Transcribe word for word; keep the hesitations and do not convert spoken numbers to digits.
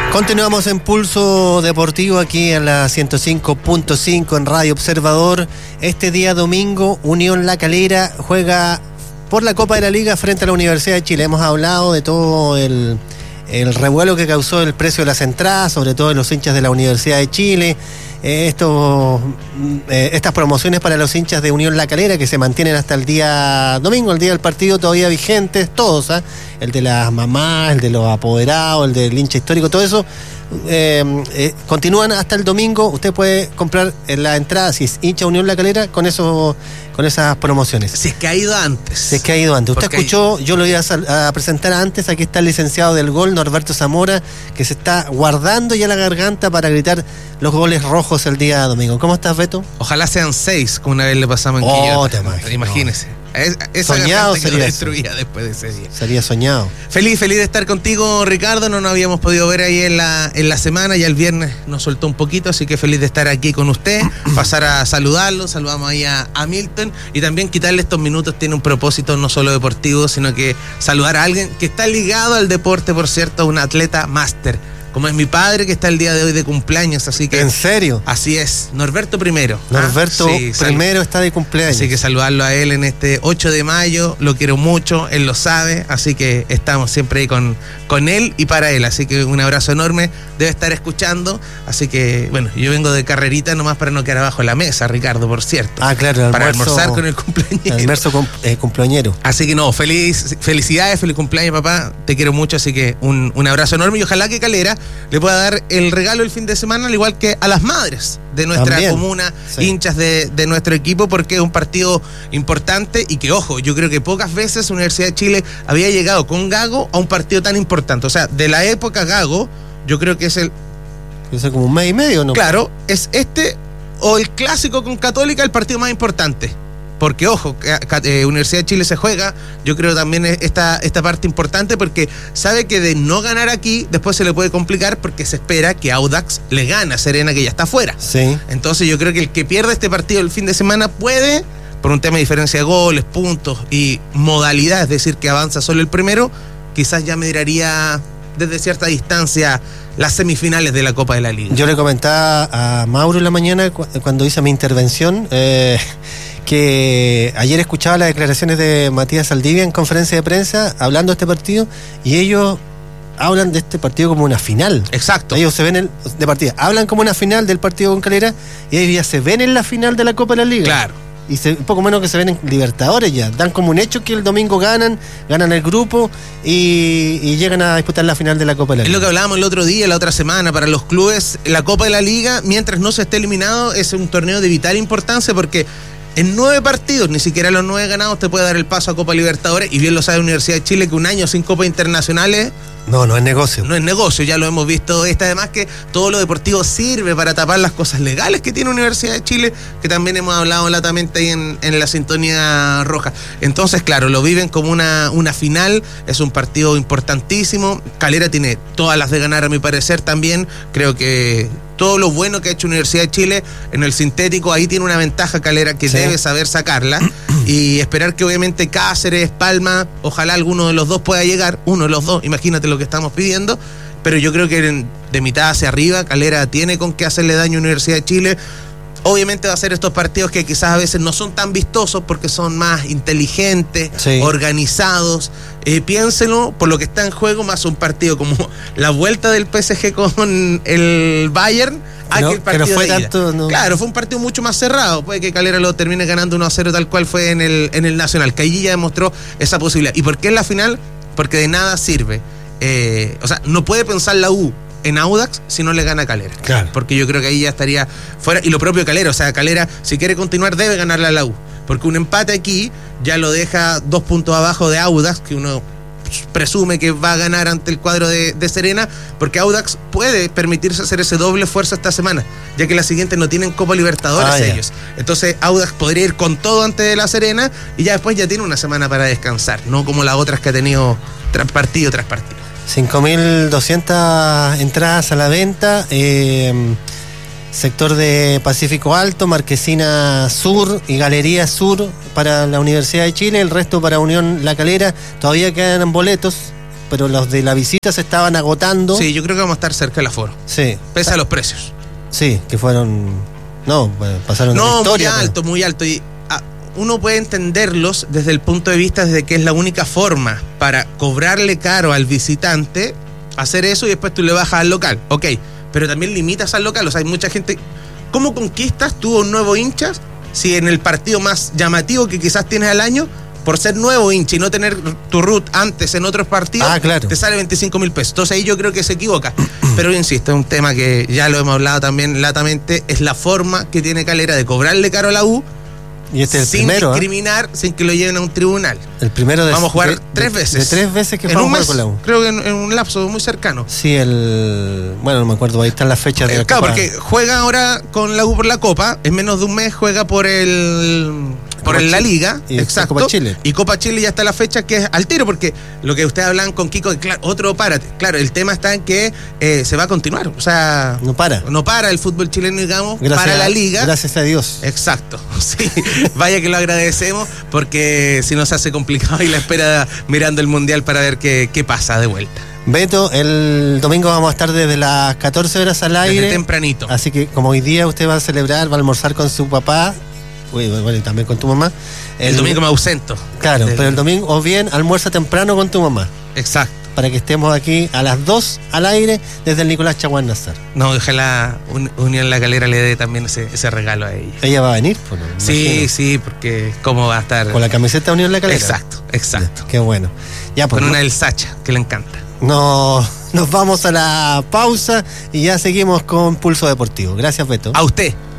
Continuamos en Pulso Deportivo aquí en la ciento cinco punto cinco en Radio Observador. Este día domingo, Unión La Calera juega por la Copa de la Liga frente a la Universidad de Chile. Hemos hablado de todo el, el revuelo que causó el precio de las entradas, sobre todo en los hinchas de la Universidad de Chile. Eh, estos, eh, estas promociones para los hinchas de Unión La Calera que se mantienen hasta el día domingo, el día del partido, todavía vigentes, todos, ¿eh? El de las mamás, el de los apoderados, el del hincha histórico, todo eso eh, eh, continúan hasta el domingo. Usted puede comprar la entrada, si es hincha Unión La Calera, con eso, con esas promociones. Si es que ha ido antes. Si es que ha ido antes. Usted Porque escuchó, hay... yo lo iba a, a presentar antes, aquí está el licenciado del gol, Norberto Zamora, que se está guardando ya la garganta para gritar los goles rojos el día domingo. ¿Cómo estás, Beto? Ojalá sean seis, como una vez le pasamos en Oh, Quillota. te imagino. Imagínese. Es, esa Soñado garganta quedó sería destruida después de ese día. Sería soñado. Feliz, feliz de estar contigo, Ricardo. No nos habíamos podido ver ahí en la, en la semana. Ya el viernes nos soltó un poquito, así que feliz de estar aquí con usted. Pasar a saludarlo. Saludamos ahí a, a Milton. Y también quitarle estos minutos tiene un propósito no solo deportivo, sino que saludar a alguien que está ligado al deporte, por cierto, un atleta máster, como es mi padre, que está el día de hoy de cumpleaños, así que... ¿En serio? Así es, Norberto primero. Norberto ah, sí, primero sal... está de cumpleaños. Así que saludarlo a él en este ocho de mayo, lo quiero mucho, él lo sabe, así que estamos siempre ahí con, con él y para él, así que un abrazo enorme, debe estar escuchando, así que, bueno, yo vengo de carrerita nomás para no quedar abajo de la mesa, Ricardo, por cierto. Ah, claro, el para almuerzo, almorzar con el cumpleañero. El almuerzo cum, eh, cumpleañero. Así que no, feliz, felicidades, feliz cumpleaños, papá, te quiero mucho, así que un, un abrazo enorme y ojalá que Calera le pueda dar el regalo el fin de semana, al igual que a las madres de nuestra También, comuna, sí. hinchas de, de nuestro equipo, porque es un partido importante y que, ojo, yo creo que pocas veces Universidad de Chile había llegado con Gago a un partido tan importante. O sea, de la época Gago, yo creo que es el... Es como un mes y medio, ¿no? Claro, es este o el clásico con Católica el partido más importante. Porque, ojo, eh, Universidad de Chile se juega, yo creo también esta, esta parte importante, porque sabe que de no ganar aquí, después se le puede complicar, porque se espera que Audax le gane a Serena, que ya está afuera. Sí. Entonces yo creo que el que pierde este partido el fin de semana puede, por un tema de diferencia de goles, puntos y modalidad, es decir, que avanza solo el primero, quizás ya miraría desde cierta distancia las semifinales de la Copa de la Liga. Yo le comentaba a Mauro en la mañana, cuando hice mi intervención, eh, que ayer escuchaba las declaraciones de Matías Saldivia en conferencia de prensa hablando de este partido, y ellos hablan de este partido como una final. Exacto. Ellos se ven en, de partida, hablan como una final del partido con Calera, y ellos ya se ven en la final de la Copa de la Liga. Claro. Y se, un poco menos que se ven en Libertadores ya. Dan como un hecho que el domingo ganan, ganan el grupo y, y llegan a disputar la final de la Copa de la Liga. Es lo que hablábamos el otro día, la otra semana, para los clubes, la Copa de la Liga, mientras no se esté eliminado, es un torneo de vital importancia, porque en nueve partidos, ni siquiera los nueve ganados, te puede dar el paso a Copa Libertadores, y bien lo sabe la Universidad de Chile que un año sin Copa Internacionales... No, no es negocio. No es negocio, ya lo hemos visto. Esta, además que todo lo deportivo sirve para tapar las cosas legales que tiene Universidad de Chile, que también hemos hablado latamente ahí en, en la sintonía roja. Entonces, claro, lo viven como una, una final, es un partido importantísimo. Calera tiene todas las de ganar, a mi parecer, también. Creo que todo lo bueno que ha hecho Universidad de Chile en el sintético, ahí tiene una ventaja Calera que sí. debe saber sacarla y esperar que obviamente Cáceres, Palma, ojalá alguno de los dos pueda llegar, uno de los dos, imagínate lo que estamos pidiendo, pero yo creo que de mitad hacia arriba Calera tiene con qué hacerle daño a Universidad de Chile. Obviamente va a ser estos partidos que quizás a veces no son tan vistosos porque son más inteligentes, sí. organizados. Eh, piénsenlo, por lo que está en juego, más un partido como la vuelta del P S G con el Bayern, a no, que el partido que no fue de ida. Tanto, no. Claro, fue un partido mucho más cerrado. Puede que Calera lo termine ganando uno a cero, tal cual fue en el, en el Nacional, que allí ya demostró esa posibilidad. ¿Y por qué en la final? Porque de nada sirve. Eh, o sea, no puede pensar la U en Audax si no le gana a Calera. Claro. Porque yo creo que ahí ya estaría fuera. Y lo propio Calera, o sea, Calera, si quiere continuar, debe ganarle a la U. Porque un empate aquí ya lo deja dos puntos abajo de Audax, que uno presume que va a ganar ante el cuadro de, de Serena, porque Audax puede permitirse hacer ese doble esfuerzo esta semana, ya que la siguiente no tienen Copa Libertadores ah, ellos. Entonces Audax podría ir con todo ante la Serena y ya después ya tiene una semana para descansar, no como las otras que ha tenido tras partido tras partido. cinco mil doscientas entradas a la venta, eh, sector de Pacífico Alto, Marquesina Sur y Galería Sur para la Universidad de Chile, el resto para Unión La Calera. Todavía quedan boletos, pero los de la visita se estaban agotando. Sí, yo creo que vamos a estar cerca del aforo. Sí. Pese a los precios. Sí, que fueron... No, bueno, pasaron no, de la historia. muy alto, muy alto. Y ah, uno puede entenderlos desde el punto de vista de que es la única forma para cobrarle caro al visitante, hacer eso y después tú le bajas al local. Ok, pero también limitas al local. O sea, hay mucha gente... ¿Cómo conquistas tú un nuevo hincha si en el partido más llamativo que quizás tienes al año, por ser nuevo hincha y no tener tu root antes en otros partidos, ah, claro, te sale veinticinco mil pesos? Entonces ahí yo creo que se equivoca. Pero insisto, es un tema que ya lo hemos hablado también latamente, es la forma que tiene Calera de cobrarle caro a la U, y este es el sin primero, discriminar, ¿eh? Sin que lo lleven a un tribunal. El primero de... Vamos a jugar de, tres de, veces. De tres veces que en vamos un a mes, jugar con la U. creo que en, en un lapso muy cercano. Sí, el... Bueno, no me acuerdo, ahí están las fechas de la Claro, Copa. porque juega ahora con la U por la Copa, en menos de un mes juega por el... por el, la Liga, y exacto. Copa Chile. Y Copa Chile ya está la fecha que es al tiro, porque lo que ustedes hablan con Kiko, claro, otro párate. Claro, el tema está en que eh, se va a continuar. O sea, no para. No para el fútbol chileno, digamos, gracias, para la Liga. Gracias a Dios. Exacto. Sí, vaya que lo agradecemos, porque si no se hace complicado y la espera mirando el Mundial para ver qué, qué pasa de vuelta. Beto, el domingo vamos a estar desde las catorce horas al aire. Desde tempranito. Así que como hoy día usted va a celebrar, va a almorzar con su papá, bueno, y también con tu mamá. El, el domingo me ausento. Claro, del... pero el domingo, o bien almuerza temprano con tu mamá. Exacto. Para que estemos aquí a las dos al aire desde el Nicolás Chaguán Nazar. No, ojalá Unión La Calera le dé también ese, ese regalo a ella. ¿Ella va a venir? Pues no, sí, imagino. Sí, porque cómo va a estar... Con la camiseta de Unión La Calera. Exacto, exacto. Ya, qué bueno. Ya, pues, con no, una del Sacha, que le encanta. No, nos vamos a la pausa y ya seguimos con Pulso Deportivo. Gracias, Beto. A usted.